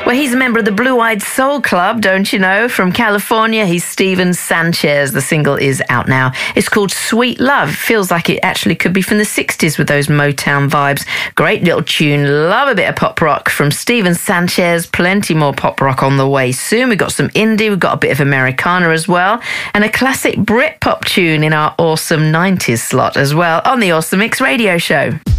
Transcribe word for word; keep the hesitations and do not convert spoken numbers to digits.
Well, he's a member of the Blue Eyed Soul Club, don't you know? From California, he's Steven Sanchez. The single is out now. It's called Sweet Love. Feels like it actually could be from the sixties with those Motown vibes. Great little tune. Love a bit of pop rock from Steven Sanchez. Plenty more pop rock on the way soon. We've got some indie. We've got a bit of Americana as well. And a classic Brit pop tune in our awesome nineties slot as well on the Awesome Mix Radio Show.